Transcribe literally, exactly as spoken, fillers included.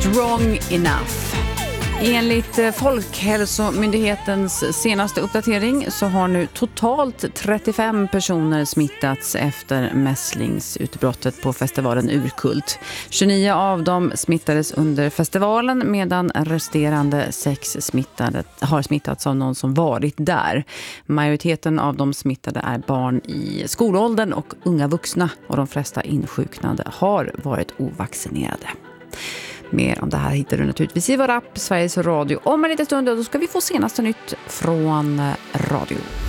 Strong enough. Enligt Folkhälsomyndighetens senaste uppdatering så har nu totalt trettiofem personer smittats efter mässlingsutbrottet på festivalen Urkult. tjugonio av dem smittades under festivalen medan resterande sex smittade har smittats av någon som varit där. Majoriteten av de smittade är barn i skolåldern och unga vuxna och de flesta insjuknade har varit ovaccinerade. Mer om det här hittar du naturligtvis i vår app Sveriges Radio. Om en liten stund då ska vi få senaste nytt från radio.